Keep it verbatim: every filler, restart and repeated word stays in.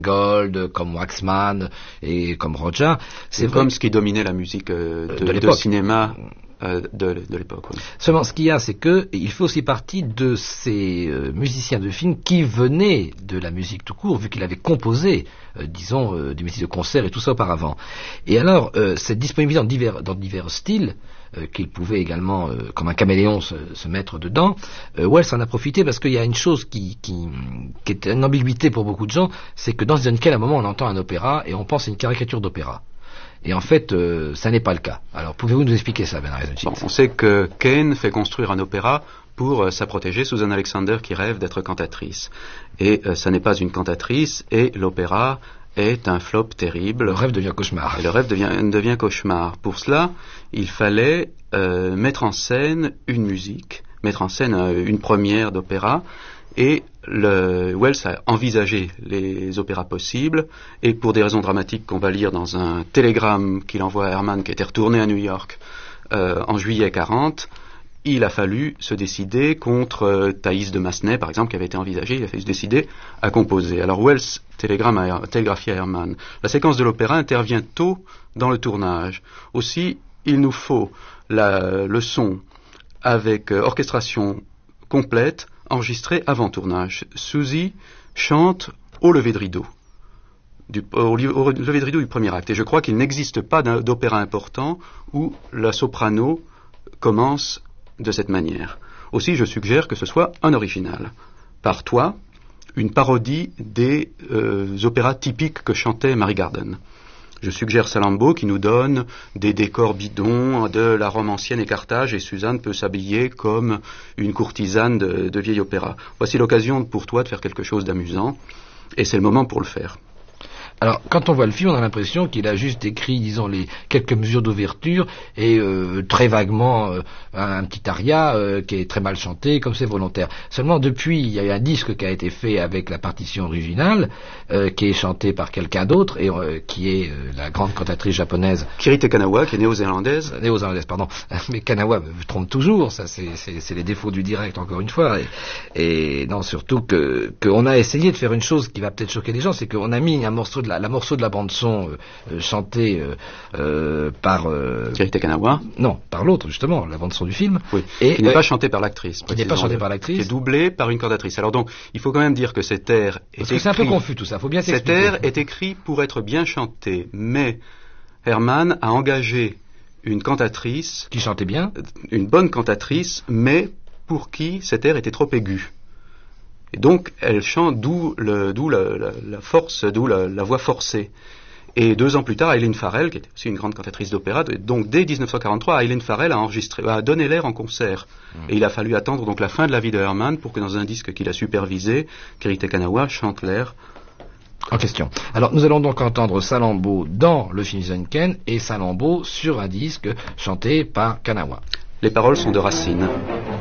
Gold, comme Waxman et comme Roger. C'est comme ce qui dominait la musique euh, de, de, de cinéma euh, de, de l'époque. Oui. Seulement, ce qu'il y a, c'est que il fait aussi partie de ces euh, musiciens de film qui venaient de la musique tout court, vu qu'il avait composé, euh, disons, euh, des musiques de concert et tout ça auparavant. Et alors, euh, cette disponibilité dans divers, dans divers styles, Euh, qu'il pouvait également, euh, comme un caméléon, se, se mettre dedans, euh, Wells en a profité parce qu'il y a une chose qui, qui, qui est une ambiguïté pour beaucoup de gens, c'est que dans Citizen Kane, à un moment, on entend un opéra et on pense à une caricature d'opéra. Et en fait, euh, ça n'est pas le cas. Alors, pouvez-vous nous expliquer ça, Ben Eisenschmidt? Bon, on sait que Kane fait construire un opéra pour euh, sa protégée Susan Alexander qui rêve d'être cantatrice. Et euh, ça n'est pas une cantatrice et l'opéra est un flop terrible. Le rêve devient cauchemar. Et le rêve devient, devient cauchemar. Pour cela, il fallait euh, mettre en scène une musique, mettre en scène euh, une première d'opéra, et le, Wells a envisagé les opéras possibles, et pour des raisons dramatiques qu'on va lire dans un télégramme qu'il envoie à Herman, qui était retourné à New York euh, en juillet quarante, il a fallu se décider contre euh, Thaïs de Massenet, par exemple, qui avait été envisagé, il a fallu se décider à composer. Alors Wells télégramme à, télégraphie à Herman. La séquence de l'opéra intervient tôt dans le tournage. Aussi, il nous faut la, le son avec euh, orchestration complète, enregistrée avant tournage. Suzy chante au lever de rideau. Du, au, au lever de rideau du premier acte. Et je crois qu'il n'existe pas d'opéra important où la soprano commence de cette manière. Aussi, je suggère que ce soit un original. Par toi, une parodie des euh, opéras typiques que chantait Mary Garden. Je suggère Salammbô qui nous donne des décors bidons de la Rome ancienne et Carthage, et Suzanne peut s'habiller comme une courtisane de, de vieil opéra. Voici l'occasion pour toi de faire quelque chose d'amusant, et c'est le moment pour le faire. Alors, quand on voit le film, on a l'impression qu'il a juste écrit, disons, les quelques mesures d'ouverture et euh, très vaguement euh, un, un petit aria euh, qui est très mal chanté, comme c'est volontaire. Seulement, depuis, il y a eu un disque qui a été fait avec la partition originale, euh, qui est chanté par quelqu'un d'autre, et euh, qui est euh, la grande cantatrice japonaise Kirite Kanawa, qui est néo-zélandaise. Euh, néo-zélandaise, pardon. Mais Kanawa me trompe toujours, ça c'est, c'est, c'est les défauts du direct, encore une fois. Et, et non, surtout que qu'on a essayé de faire une chose qui va peut-être choquer les gens, c'est qu'on a mis un morceau de La, la morceau de la bande-son euh, euh, chantée euh, euh, par... Euh, Kirite Kanawa. Non, par l'autre, justement, la bande-son du film. Oui, et, qui n'est euh, pas chantée par l'actrice. Qui n'est pas chantée par l'actrice. Qui est doublée par une cantatrice. Alors donc, il faut quand même dire que cet air est Parce que écrit... c'est un peu confus tout ça, il faut bien Cet s'expliquer. air est écrit pour être bien chanté, mais Herman a engagé une cantatrice... Qui chantait bien. Une bonne cantatrice, mais pour qui cet air était trop aigu. Et donc, elle chante, d'où, le, d'où la, la, la force, d'où la, la voix forcée. Et deux ans plus tard, Eileen Farrell, qui était aussi une grande cantatrice d'opéra, donc dès dix-neuf cent quarante-trois, Eileen Farrell a enregistré, a donné l'air en concert. Mmh. Et il a fallu attendre donc la fin de la vie de Herman pour que dans un disque qu'il a supervisé, Kirite Kanawa chante l'air en question. Alors, nous allons donc entendre Salammbô dans le film Citizen Kane et Salammbô sur un disque chanté par Kanawa. Les paroles sont de Racine.